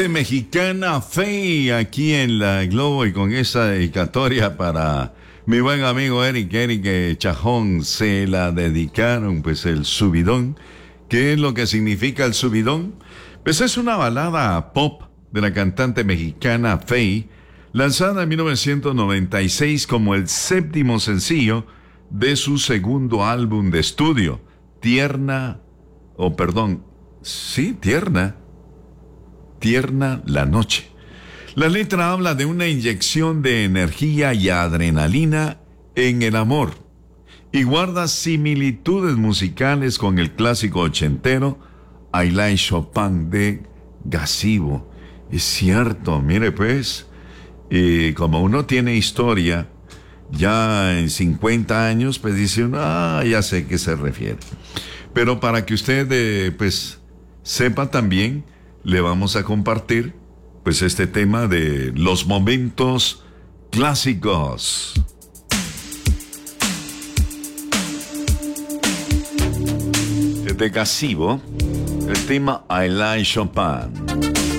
Mexicana Fe aquí en la Globo y con esa dedicatoria para mi buen amigo Eric Chajón se la dedicaron pues el subidón. ¿Qué es lo que significa el subidón? Pues es una balada pop de la cantante mexicana Faye, lanzada en 1996 como el séptimo sencillo de su segundo álbum de estudio, Tierna la noche. La letra habla de una inyección de energía y adrenalina en el amor y guarda similitudes musicales con el clásico ochentero I Like Chopin de Gazebo. Es cierto, mire pues, como uno tiene historia, ya en 50 años, pues dice uno, ya sé a qué se refiere. Pero para que usted, pues, sepa también, le vamos a compartir pues este tema de los momentos clásicos. De Gazebo, el tema I Like Chopin.